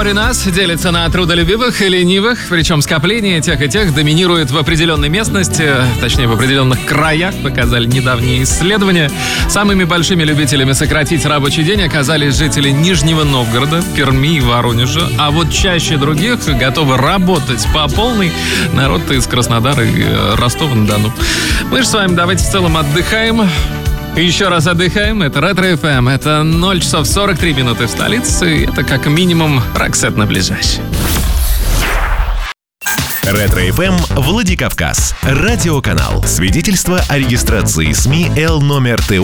море нас делится на трудолюбивых и ленивых, причем скопление тех и тех доминирует в определенной местности, точнее в определенных краях, показали недавние исследования. Самыми большими любителями сократить рабочий день оказались жители Нижнего Новгорода, Перми и Воронежа, а вот чаще других готовы работать по полной народ из Краснодара и Ростова-на-Дону. Мы же с вами давайте в целом отдыхаем. Еще раз отдыхаем. Это Ретро ФМ. Это 0 часов 43 минуты в столице. И это как минимум рок-сет на ближайший. Ретро ФМ Владикавказ. Радиоканал. Свидетельство о регистрации СМИ Л номер ТО